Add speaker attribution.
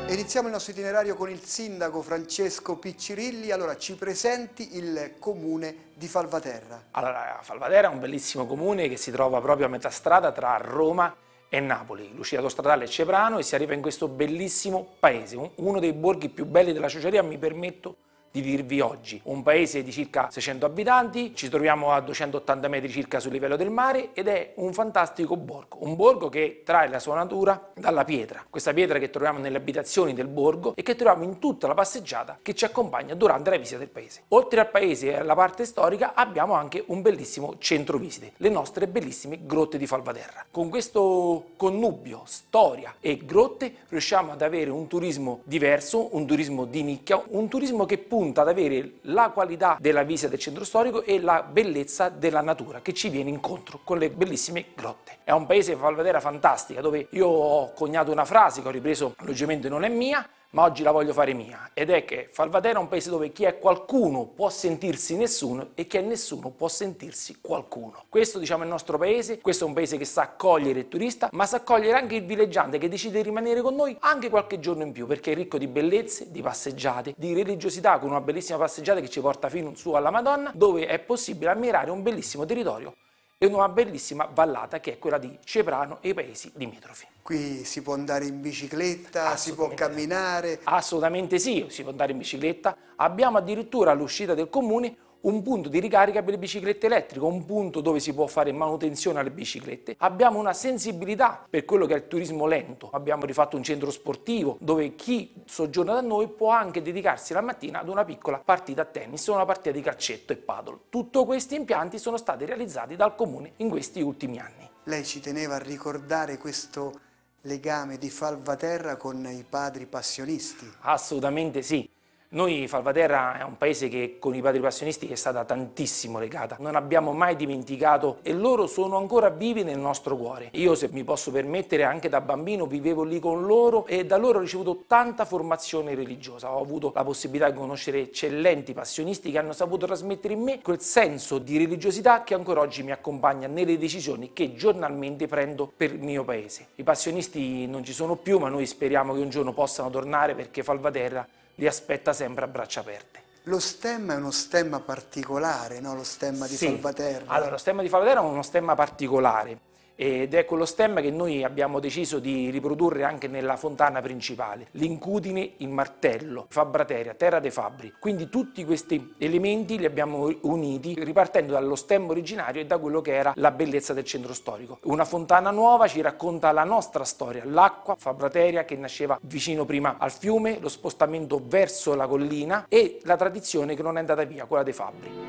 Speaker 1: Iniziamo il nostro itinerario con il sindaco Francesco Piccirilli. Allora, ci presenti il comune di Falvaterra.
Speaker 2: Allora, Falvaterra è un bellissimo comune che si trova proprio a metà strada tra Roma e Napoli. L'uscita autostradale è Ceprano e si arriva in questo bellissimo paese, uno dei borghi più belli della Ciociaria, mi permetto di dirvi oggi. Un paese di circa 600 abitanti, ci troviamo a 280 metri circa sul livello del mare ed è un fantastico borgo, un borgo che trae la sua natura dalla pietra, questa pietra che troviamo nelle abitazioni del borgo e che troviamo in tutta la passeggiata che ci accompagna durante la visita del paese. Oltre al paese e alla parte storica abbiamo anche un bellissimo centro visite, le nostre bellissime grotte di Falvaterra. Con questo connubio storia e grotte riusciamo ad avere un turismo diverso, un turismo di nicchia, un turismo che punta ad avere la qualità della visita del centro storico e la bellezza della natura che ci viene incontro con le bellissime grotte. È un paese, Falvaterra, fantastica, dove io ho coniato una frase che ho ripreso, logicamente non è mia, ma oggi la voglio fare mia, ed è che Falvaterra è un paese dove chi è qualcuno può sentirsi nessuno e chi è nessuno può sentirsi qualcuno. Questo, diciamo, è il nostro paese, questo è un paese che sa accogliere il turista, ma sa accogliere anche il villeggiante che decide di rimanere con noi anche qualche giorno in più, perché è ricco di bellezze, di passeggiate, di religiosità, con una bellissima passeggiata che ci porta fino su alla Madonna, dove è possibile ammirare un bellissimo territorio e una bellissima vallata che è quella di Ceprano e i paesi limitrofi.
Speaker 1: Qui si può andare in bicicletta, si può camminare.
Speaker 2: Assolutamente sì, si può andare in bicicletta. Abbiamo addirittura all'uscita del comune un punto di ricarica per le biciclette elettriche, un punto dove si può fare manutenzione alle biciclette. Abbiamo una sensibilità per quello che è il turismo lento. Abbiamo rifatto un centro sportivo dove chi soggiorna da noi può anche dedicarsi la mattina ad una piccola partita a tennis o una partita di calcetto e paddle. Tutti questi impianti sono stati realizzati dal comune in questi ultimi anni.
Speaker 1: Lei ci teneva a ricordare questo legame di Falvaterra con i padri passionisti?
Speaker 2: Assolutamente sì. Noi, Falvaterra, è un paese che con i padri passionisti è stata tantissimo legata. Non abbiamo mai dimenticato e loro sono ancora vivi nel nostro cuore. Io, se mi posso permettere, anche da bambino vivevo lì con loro e da loro ho ricevuto tanta formazione religiosa. Ho avuto la possibilità di conoscere eccellenti passionisti che hanno saputo trasmettere in me quel senso di religiosità che ancora oggi mi accompagna nelle decisioni che giornalmente prendo per il mio paese. I passionisti non ci sono più, ma noi speriamo che un giorno possano tornare perché Falvaterra li aspetta sempre a braccia aperte.
Speaker 1: Lo stemma è uno stemma particolare, no? Lo stemma di Falvaterra.
Speaker 2: Allora, lo stemma di Falvaterra è uno stemma particolare ed è quello stemma che noi abbiamo deciso di riprodurre anche nella fontana principale. L'incudine, il martello, Fabrateria, terra dei fabbri. Quindi tutti questi elementi li abbiamo uniti ripartendo dallo stemma originario e da quello che era la bellezza del centro storico. Una fontana nuova ci racconta la nostra storia, l'acqua, Fabrateria che nasceva vicino prima al fiume, lo spostamento verso la collina e la tradizione che non è andata via, quella dei fabbri.